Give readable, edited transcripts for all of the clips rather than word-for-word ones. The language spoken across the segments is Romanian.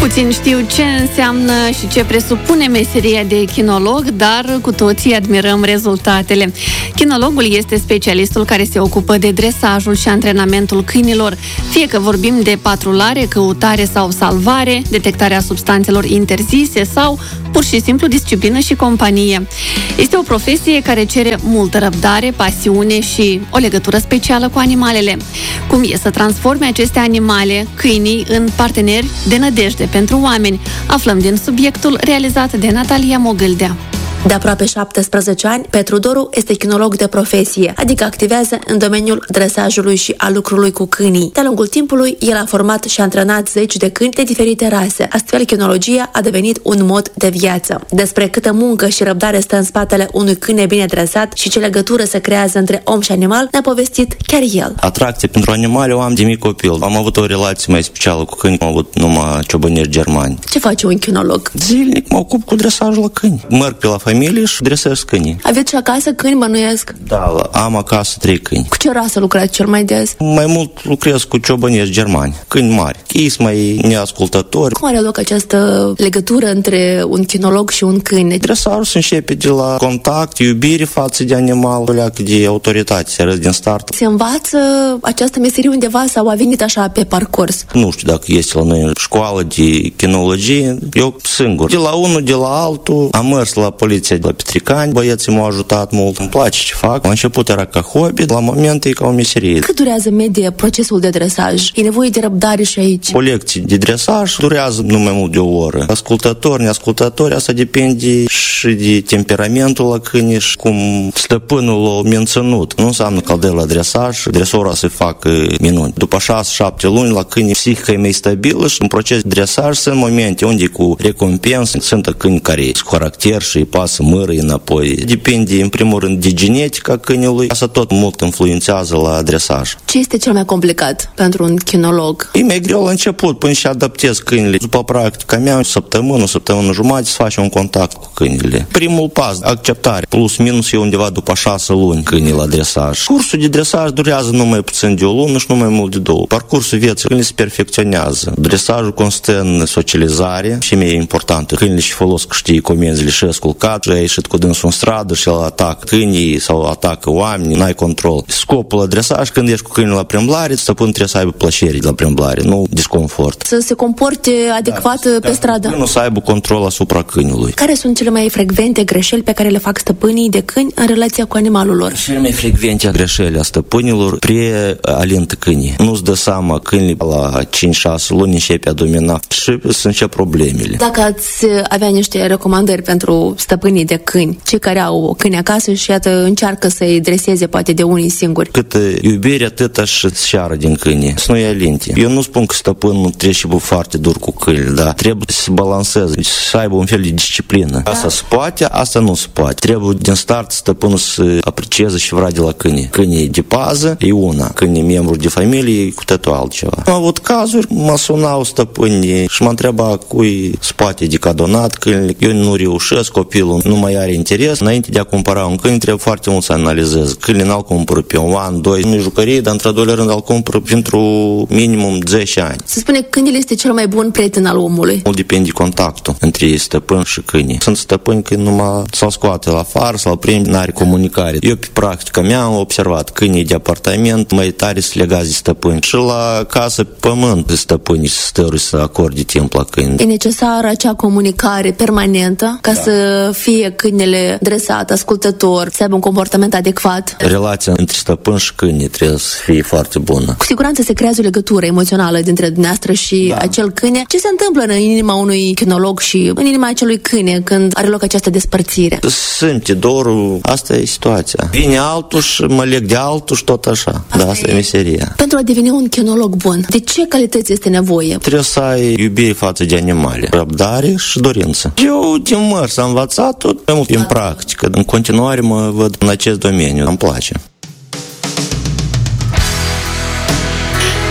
Puțin știu ce înseamnă și ce presupune meseria de kinolog, dar cu toții admirăm rezultatele. Kinologul este specialistul care se ocupă de dresajul și antrenamentul câinilor, fie că vorbim de patrulare, căutare sau salvare, detectarea substanțelor interzise sau pur și simplu disciplină și companie. Este o profesie care cere multă răbdare, pasiune și o legătură specială cu animalele. Cum e să transforme aceste animale, câinii, în parteneri de nădejde pentru oameni? Aflăm din subiectul realizat de Natalia Mogâldea. De aproape 17 ani, Petru Doru este kinolog de profesie, adică activează în domeniul dresajului și a lucrului cu câinii. De-a lungul timpului, el a format și antrenat zeci de câini de diferite rase. Astfel, kinologia a devenit un mod de viață. Despre câtă muncă și răbdare stă în spatele unui câine bine dresat și ce legătură se creează între om și animal, ne-a povestit chiar el. Atracție pentru animale o am de mic copil. Am avut o relație mai specială cu câini, am avut numai ciobănieri germani. Ce face un kinolog? Zilnic mă ocup cu dresajul la câini. Merg pe la familie și dresez câinii. Aveți și acasă câini, bănuiesc? Da, am acasă 3 câini. Cu ce rasă lucrați cel mai des? Mai mult lucrez cu ciobănieri germani, câini mari, chis mai neascultători. Cum are loc această legătură între un kinolog și un câine? Dresajul se începe de la contact, iubire față de animal, leacă de autoritate, se arăți din start. Se învață această meserie undeva sau a venit așa pe parcurs? Nu știu dacă este la noi în școală de kinologie, eu singur. De la unul, de la altul, am mers la poliția de la Petricani, băieții m-au ajutat mult, îmi place ce fac. La început era ca hobby, la moment e ca o meserie. Cât durează medie procesul de dresaj? E nevoie de răbdare și aici? O lecție de dresaj durează nu mai mult de o oră. Ascultători, neascultători, asta depinde și de temperamentul la câine și cum stăpânul l-a menținut. Nu înseamnă că de la dresaj, dresorul să facă minuni. După 6-7 luni la câine psihica e mai stabilă și în proces de dresaj sunt momente unde cu recompensă sunt câini care sunt caracter și îi pasă mără înapoi. Depinde în primul rând de genetica câinului. Asta tot mult influențează la dresaj. Ce este cel mai complicat pentru un kinolog? E mai greu la început până și adaptezi câinile. După practica mea, săptămână jumătate să faci un contact cu câinile. Primul pas, acceptare. Plus minus e undeva după 6 luni câinii la dresaj. Cursul de dresaj durează numai puțin de o lună și nu mai mult de 2. Parcursul vieții câinile se perfecționează. Dresajul constă în socializare și mai important. Câinile și folos că știi comenzile și sculcat și a ieșit cu dânsul în stradă și el atacă câinii sau atacă oamenii, n-ai control. Scopul la dresaj, când ești cu câinile la plimbare, stăpân trebuie să aibă plăcere la plimbare, nu disconfort. Să se comporte adecvat pe stradă. Nu să aibă control asupra câinului. Care sunt cele mai frecvente greșeli pe care le fac stăpânii de câini în relația cu animalul lor? Cele mai frecvente greșeli a stăpânilor prealintă câinii. Nu-ți dă seama câinile la 5-6 luni începe a domina și sunt încep problemele. Dacă ați avea niște recomandări pentru stăpânii de câini, cei care au câini acasă și iată încearcă să-i dreseze poate de unii singuri. Cât iubire, atât și seară din câini. Să nu-i alinte. Eu nu spun că stăpânul trebuie să fie foarte dur cu câinile, dar trebuie să se balanceze, să aibă un fel de disciplină. Asta se poate, asta nu se poate. Trebuie din start stăpânul să aprecieze și vrea de la câini. Câinii de pază e una, câinii membru de familie e cu totul altceva. Am avut cazuri, mă sunau stăpânii și mă întreba cui se poate de cadonat câinile. Eu nu reușesc, copilul nu mai are interes. Înainte de a cumpăra un câine, trebuie foarte mult să analizez. Câinile n-al cumpăr pe un an, 2, nu-i jucărie, dar într-al doilea rând îl cumpăr pentru minimum 10 ani. Se spune că câinele este cel mai bun prieten al omului. Mult depinde contactul între stăpân și câini. Sunt stăpâni când numai s-l scoate la afară, să-l prind, n-are comunicare. Eu pe practica mea am observat câinii de apartament mai tare se legați de stăpâni. Și la casă pe pământ stăpânii stări să acorde timp la câini. E necesară acea comunicare permanentă ca să fie câinele dresat, ascultător, să aibă un comportament adecvat. Relația între stăpân și câini trebuie să fie foarte bună. Cu siguranță se creează o legătură emoțională dintre dumneavoastră și acel câine. Ce se întâmplă în inima unui kinolog și în inima acelui câine când are loc această despărțire? Simte dorul, asta e situația. Vine altul și mă leg de altul și tot așa. Asta e meseria. Pentru a deveni un kinolog bun, de ce calități este nevoie? Trebuie să ai iubire față de animale, răbdare și dorință. Eu din măr am învățat tot mai mult în practică. În continuare mă văd în acest domeniu. Îmi place.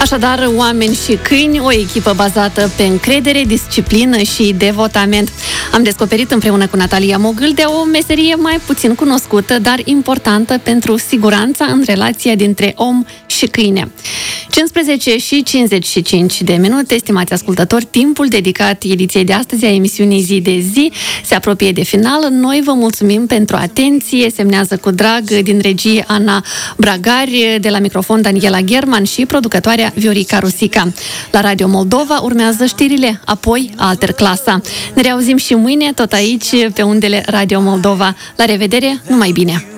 Așadar, oameni și câini, o echipă bazată pe încredere, disciplină și devotament. Am descoperit împreună cu Natalia Mogâldea o meserie mai puțin cunoscută, dar importantă pentru siguranța în relația dintre om și câine. 15:55, estimați ascultători, timpul dedicat ediției de astăzi a emisiunii Zi de Zi se apropie de final. Noi vă mulțumim pentru atenție, semnează cu drag din regie Ana Bragari, de la microfon Daniela German și producătoarea Viorica Rusica. La Radio Moldova urmează știrile, apoi Alterclasa. Ne reauzim și mâine, tot aici, pe undele Radio Moldova. La revedere, numai bine!